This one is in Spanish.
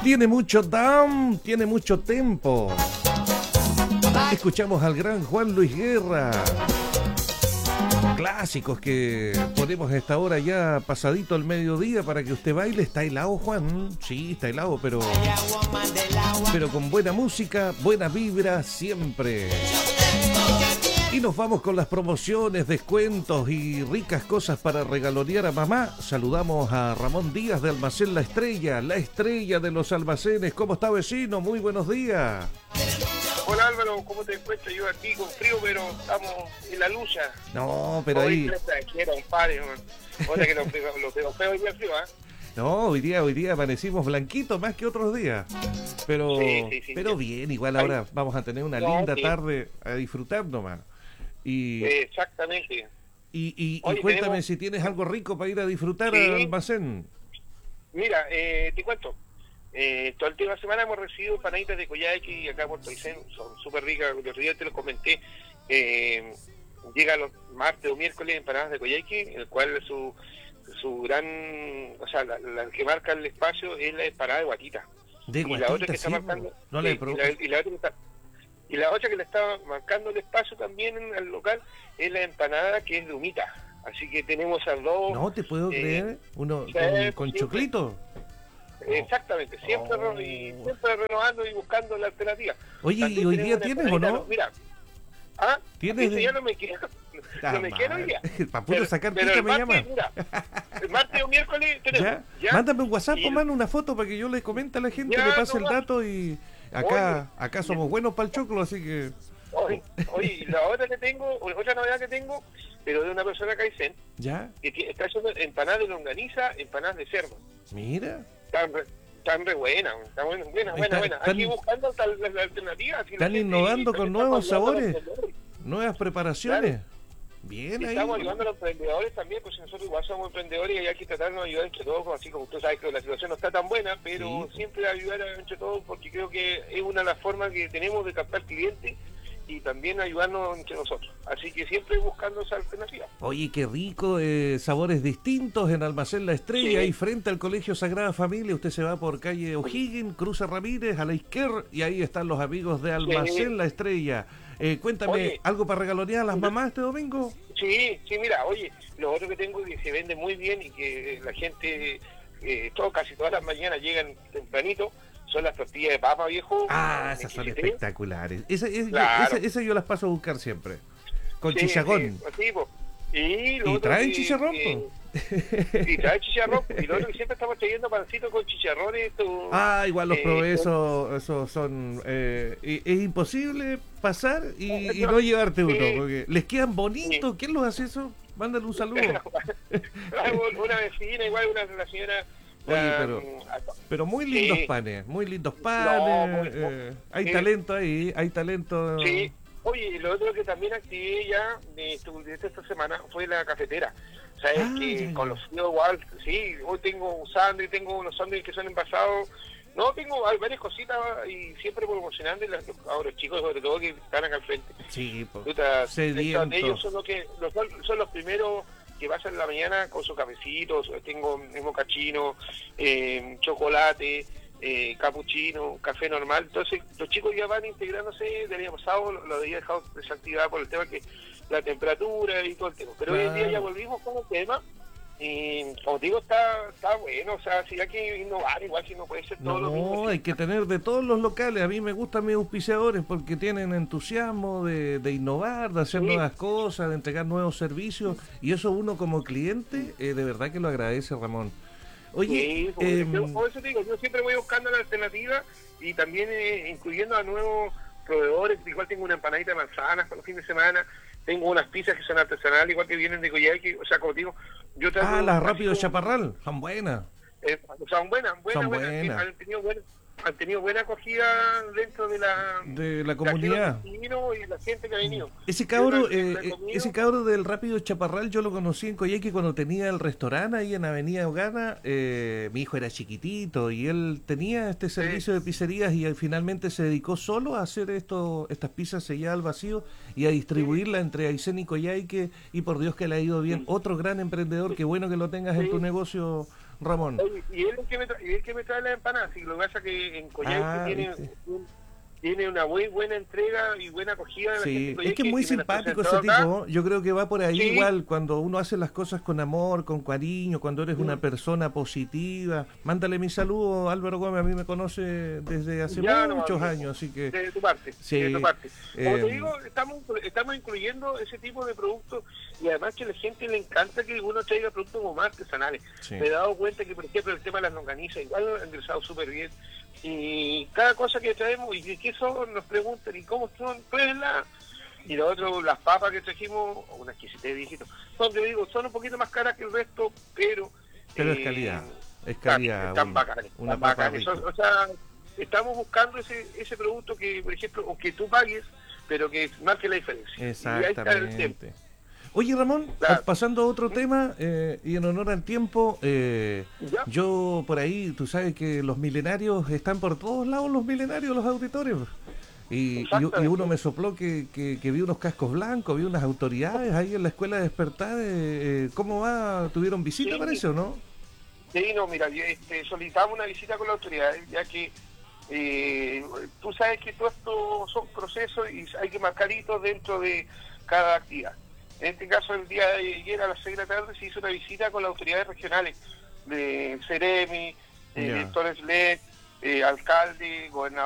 Tiene mucho down, tiene mucho tempo. Escuchamos al gran Juan Luis Guerra. Clásicos que ponemos a esta hora ya pasadito al mediodía para que usted baile. ¿Está helado, Juan? Sí, está helado, pero con buena música, buena vibra siempre. Y nos vamos con las promociones, descuentos y ricas cosas para regalonear a mamá. Saludamos a Ramón Díaz de Almacén La Estrella de los almacenes. ¿Cómo está, vecino? Muy buenos días. Hola Álvaro, ¿cómo te encuentras? Yo aquí con frío, pero estamos en la lucha. No, pero hoy ahí... Ahora que los peos hoy día frío, ¿eh? No, hoy día amanecimos blanquitos más que otros días. Pero, sí, pero bien, igual ahora vamos a tener una linda tarde a disfrutar nomás. Exactamente. Y Oye, cuéntame si tienes algo rico para ir a disfrutar al almacén. Mira, te cuento. Toda la última semana hemos recibido empanaditas de Coyhaique acá en Puerto Aysén, son súper ricas. El otro día te lo comenté. Llega los martes o miércoles empanadas de Coyhaique, el cual su gran, o sea, la que marca el espacio es la empanada de guatita. De guatita, y la otra que está sí, marcando, no le probé. Y la otra que le está marcando el espacio también en el local es la empanada que es de humita. Así que tenemos esas dos. No te puedo creer, uno con choclito. Exactamente, siempre renovando y buscando la alternativa. Oye, También ¿y hoy día tienes o no? Mira, ¿tienes? Ya no me quiero. No me quiero hoy día. Para puro sacar pero pica el me martes, llama. Mira, el martes o miércoles tenemos. ¿Ya? Mándame un WhatsApp, mano, una foto para que yo le comente a la gente, le pase el dato y acá somos buenos para el choclo, así que... Oye, la otra novedad que tengo, pero de una persona acá en ¿ya? Que está haciendo empanadas de longaniza, empanadas de cerdo. Mira. Están re buenas, buena. Aquí buscando las alternativas. Están innovando con nuevos sabores, nuevas preparaciones. Claro. Bien ahí. Estamos ayudando a los emprendedores también, pues nosotros igual somos emprendedores y hay que tratarnos de ayudar entre todos, así como usted sabe que la situación no está tan buena, pero siempre ayudar entre todos porque creo que es una de las formas que tenemos de captar clientes y también ayudarnos entre nosotros. Así que siempre buscando esa alternativa. Oye, qué rico, sabores distintos en Almacén La Estrella, ahí frente al Colegio Sagrada Familia. Usted se va por calle O'Higgins, cruza Ramírez, a la izquierda, y ahí están los amigos de Almacén La Estrella. Cuéntame, ¿algo para regalonear a las mamás este domingo? Sí, mira, oye, lo otro que tengo que se vende muy bien y que la gente, casi todas las mañanas llegan tempranito, son las tortillas de papa, viejo. Esas son espectaculares. Esas yo las paso a buscar siempre. Con chicharrón. Y traen chicharrón, y trae chicharrón. Y lo otro que siempre estamos trayendo pancitos con chicharrones. Igual los probé, esos son... es imposible pasar y no llevarte uno, porque les quedan bonitos. ¿Quién los hace eso? Mándale un saludo. Una vecina, igual una señora... Oye, pero muy lindos panes, hay talento ahí, hay talento. Sí, oye, lo otro que también activé ya de esta semana fue la cafetera. Sabes que con los fríos igual, hoy tengo un sándwich, tengo unos sándwiches que son envasados. No, hay varias cositas y siempre promocionando a los chicos, sobre todo que están acá al frente. Sí, ellos son los primeros que pasan en la mañana con sus cafecitos. Tengo mocachino, chocolate, capuchino, café normal. Entonces los chicos ya van integrándose. Del año pasado lo había dejado desactivado por el tema que la temperatura y todo el tema, pero hoy en día ya volvimos con el tema y como te digo está bueno. O sea, si hay que innovar, igual si no puede ser todo lo mismo. No, hay que tener de todos los locales. A mí me gustan mis auspiciadores porque tienen entusiasmo de innovar, de hacer nuevas cosas, de entregar nuevos servicios, y eso uno como cliente de verdad que lo agradece, Ramón. Oye, por eso te digo, yo siempre voy buscando la alternativa y también incluyendo a nuevos proveedores. Igual tengo una empanadita de manzanas para los fines de semana, tengo unas pizzas que son artesanales, igual que vienen de Coyhaique. O sea, como digo, yo trato... las Rápido Chaparral, son buenas. Son buenas. Han tenido buena acogida dentro de la comunidad y la gente que ha venido. Ese cabro del Rápido Chaparral yo lo conocí en Coyhaique cuando tenía el restaurante ahí en Avenida Ogana. Mi hijo era chiquitito y él tenía este servicio de pizzerías y finalmente se dedicó solo a hacer estas pizzas selladas al vacío y a distribuirla entre Aysén y Coyhaique, y por Dios que le ha ido bien. Otro gran emprendedor, qué bueno que lo tengas en tu negocio, Ramón. Y él es el que me trae las empanadas, y lo que pasa es que en Coyhaique tiene una muy buena entrega y buena acogida de la gente. Es que es muy simpático ese tipo. Yo creo que va por ahí igual, cuando uno hace las cosas con amor, con cariño, cuando eres una persona positiva. Mándale mi saludo, Álvaro Gómez, a mí me conoce desde hace muchos años, así que... De tu parte, de tu parte. Como te digo, estamos incluyendo ese tipo de productos, y además que a la gente le encanta que uno traiga productos como más artesanales. Me he dado cuenta que, por ejemplo, el tema de las longanizas igual ha ingresado súper bien. Y cada cosa que traemos, y qué son, nos preguntan, y cómo son, pruébenla. Y lo otro, las papas que trajimos, una exquisitez, viejito, son un poquito más caras que el resto, pero es calidad. Es calidad. Están bacanes. O sea, estamos buscando ese producto que, por ejemplo, o que tú pagues, pero que marque la diferencia. Exactamente. Oye, Ramón, pasando a otro tema, y en honor al tiempo, yo por ahí, tú sabes que los milenarios están por todos lados, los milenarios, los auditores. Y uno me sopló que vi unos cascos blancos, vi unas autoridades ahí en la escuela de Despertar. ¿Cómo va? ¿Tuvieron visita, parece, o no? Sí, no, mira, solicitamos una visita con la autoridad, ya que tú sabes que todo esto son procesos y hay que marcar hitos dentro de cada actividad. En este caso, el día de ayer a las 6 de la tarde se hizo una visita con las autoridades regionales de Ceremi, directores LED, alcalde, gobernador.